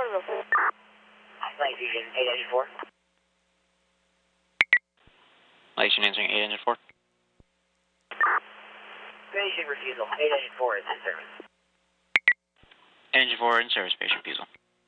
Night Fusion 8 Engine 4. Night Fusion answering 8 Engine 4. Patient refusal. 8 Engine 4 is in service. Engine 4 in service, patient refusal.